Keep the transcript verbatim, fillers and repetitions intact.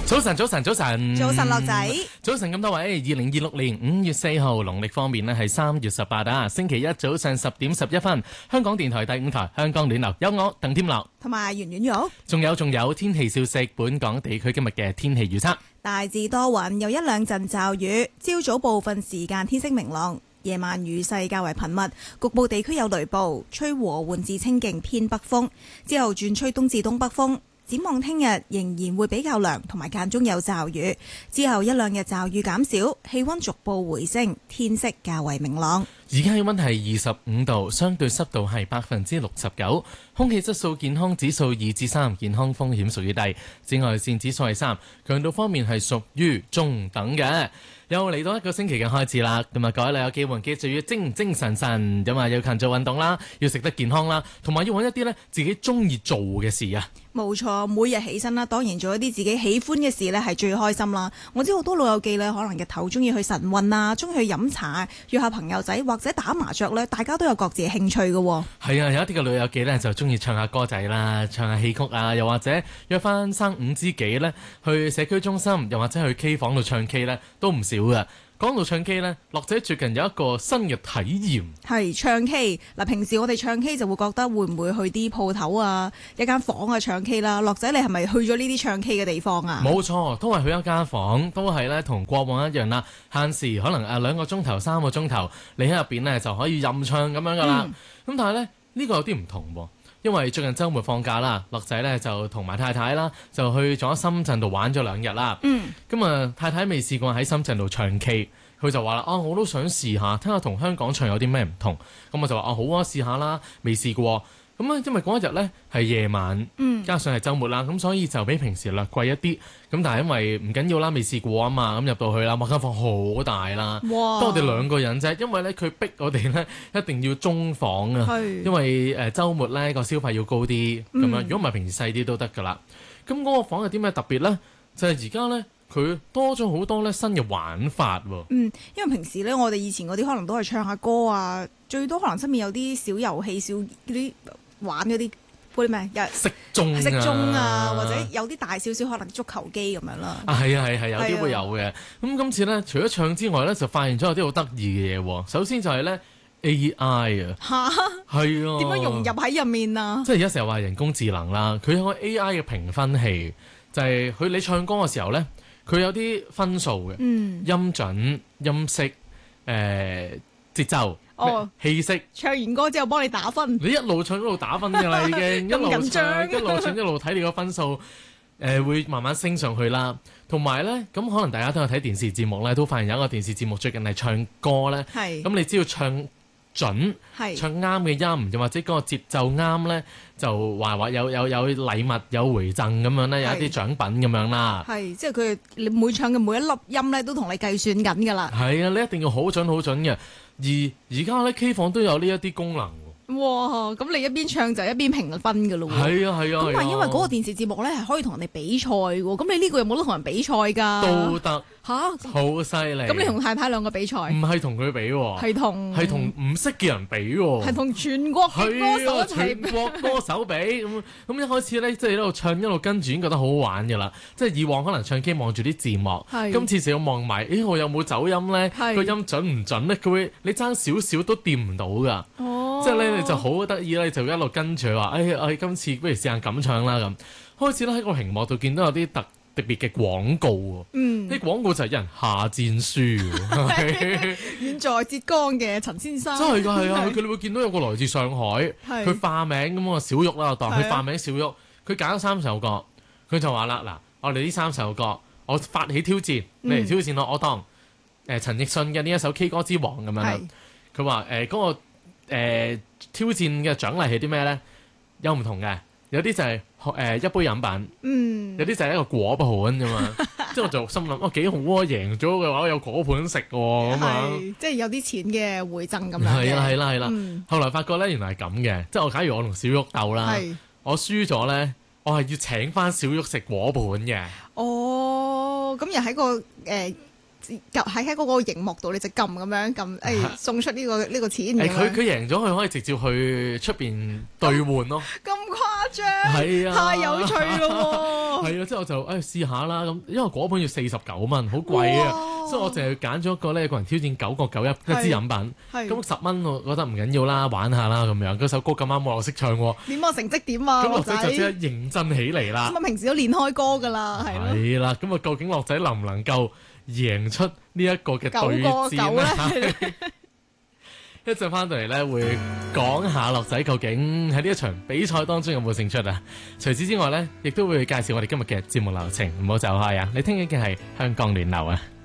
早晨，早晨，早晨， 早晨，樂仔， 早晨咁多位。二零二六年五月四號，農曆方面呢係三月十八啊，星期一早上十點十一分，香港電台第五台香港暖流有我鄧添樂同埋圓圓玉， 仲有仲有天氣消息，本港地區今日嘅天氣預測大致多雲，有一兩陣驟雨，朝早部分時間天色明朗，夜晚雨勢較為頻密，局部地區有雷暴，吹和緩至清勁偏北風，之後轉吹東至東北風。展望聽日仍然會比較涼，同埋間中有驟雨，之後一兩日驟雨減少，氣溫逐步回升，天色較為明朗。 而家氣溫係二十五度，相對濕度係百分之六十九，空氣質素健康指數二至三，健康風險屬於低，紫外線指數係三，強度方面係屬於中等嘅。又嚟到一個星期嘅開始啦，咁啊各位你有機會記住要精精神神，咁啊要勤做運動啦，要食得健康啦，同埋要揾一啲咧自己中意做嘅事啊。 冇錯，每日起身啦，當然做一啲自己喜歡嘅事咧係最開心啦。我知好多老友記咧，可能日頭中意去晨運啊，中意去飲茶，約下朋友仔或者打麻雀咧，大家都有各自嘅興趣嘅。 係啊，有一啲嘅老友記咧就中意唱下歌仔啦，唱下戲曲啊，又或者約翻三五知己咧去社區中心，又或者去 K 房度唱 K 咧，都唔少嘅。講到唱 K 呢，樂仔最近有一個新嘅體驗，係唱 K 嗱。平時我哋唱 K 就會覺得會唔會去啲鋪頭啊、一間房啊唱 K 啦。樂仔你係咪去咗呢啲唱 K 嘅地方啊？冇錯， 都係去一間房，都係咧同過往一樣啦。限時可能誒兩個鐘頭、三個鐘頭，你喺入邊呢就可以任唱咁樣噶啦。咁、嗯、但係呢，呢、呢個有啲唔同喎。因為最近週末放假啦，樂仔咧就同埋太太啦，就去咗深圳度玩咗兩日啦。嗯，咁啊太太未試過喺深圳度唱 K，佢就話啦：啊，我都想試下，聽下同香港唱有啲咩唔同。咁我就話：啊，好啊，試下啦，未試過。咁啊，因為嗰一日咧係夜晚，嗯，加上係週末啦，咁所以就比平時略貴一啲。咁但係因為唔緊要啦，未試過啊嘛，咁入到去啦，間房好大啦，哇！得我哋兩個人啫，因為咧佢逼我哋咧一定要中房啊，因為誒週末咧個消費要高啲，咁、嗯、樣如果唔係平時細啲都得噶啦。咁嗰個房有啲咩特別咧？就係而家咧佢多咗好多咧新嘅玩法喎。嗯， 因為平時咧我哋以前嗰啲可能都係唱下歌啊，最多可能出面有啲小遊戲、小嗰啲玩嗰啲。嗰啲咩？ 骰盅啊， 骰盅啊，或者有啲大少少可能足球機咁樣啦。 啊，係啊，係係有啲會有嘅。咁今次咧，除咗唱之外咧，就發現咗有啲好得意嘅嘢喎。首先就係咧 A I 啊，嚇，係啊， 點樣融入喺入面啊？ 即係而家成日話人工智能啦，佢有個 A I 嘅評分器，就係、是、佢你唱歌嘅時候咧，佢有啲分數嘅、嗯，音準、音色、誒、呃、節奏。哦，氣息， 唱完歌之後幫你打分， 你一路唱一路打分㗎啦，已經一路唱一路唱一路睇你個分數，誒、呃、會慢慢升上去啦。同埋咧，咁可能大家都有睇電視節目咧，都發現有一個電視節目最近係唱歌咧，咁你只要唱準，唱啱嘅音，又或者嗰個節奏啱咧，就話話有有有禮物有回贈咁樣咧，有一啲獎品咁樣啦。係，即係佢你每唱嘅每一粒音咧，都同你計算緊㗎啦。係啊，你一定要好準好準嘅。而而家咧 K 房都有呢一啲功能。哇！咁你一邊唱就一邊評分㗎咯喎。係啊係啊。咁但係因為嗰個電視節目咧係可以同人哋比賽㗎喎，咁你呢個有冇得同人比賽㗎？都得。吓，好犀利！咁你同太太兩個比賽？唔係同佢比喎，係同係同唔識嘅人比喎，係同全國嘅歌手一齊，全國歌手比咁咁一開始咧，即係一路唱一路跟住已經覺得好好玩㗎啦。即係以往可能唱 K 望住啲字幕，今次就要望埋，誒我有冇走音咧？個音準唔準咧？佢會你爭少少都掂唔到㗎。哦，即係咧你就好得意咧，就一路跟住話，誒我今次不如試下咁唱啦咁。開始咧喺個屏幕度見到有啲特特別嘅廣告喎，嗯，啲廣告就係有人下戰書，遠在浙江嘅陳先生，真係㗎，係啊，佢哋會見到有個來自上海，佢化名咁啊小玉啦，當佢化名小玉，佢揀咗三首歌，佢就話啦，嗱，我哋呢三首歌，我發起挑戰，你嚟挑戰我，我當誒陳奕迅嘅呢一首 K 歌之王咁樣啦，佢話誒嗰個誒、呃、挑戰嘅獎勵係啲咩咧？有唔同嘅。有啲就係、是、誒、呃、一杯飲品，嗯，有啲就係一個果盤啫嘛，即係我就心諗，哦幾好啊，贏咗嘅話我有果盤食喎，咁樣，即係有啲錢嘅回贈咁樣。係啦係啦係啦，後來發覺咧原來係咁嘅，即係我假如我同小玉鬥啦，我輸咗咧，我係要請翻小玉食果盤嘅。哦，咁又喺個誒。呃喺喺嗰個熒幕度，你就撳咁樣撳，誒送出呢、呢個呢、呢個錢。誒佢佢贏咗，佢可以直接去出邊兌換咯。咁誇張，係啊，太有趣咯喎！ 係啊，即係我就誒試下啦咁，因為嗰本要四十九蚊，好貴啊，所以我淨係揀咗一個咧，一個人挑戰九個九一一支飲品，咁十蚊我覺得唔緊要啦，玩下啦咁樣。嗰首歌咁啱我又識唱喎， 點啊成績點啊？ 咁樂仔就即刻認真起嚟啦。 咁啊平時都練開歌㗎啦，係咯。 係啦，咁啊究竟樂仔能唔能夠贏出呢一個嘅對戰咧？一陣翻到嚟咧，會講下樂仔究竟喺呢一場比賽當中有冇勝出啊？除此之外咧，亦都會介紹我哋今日嘅節目流程，唔好走開啊！你聽緊嘅係香港暖流啊！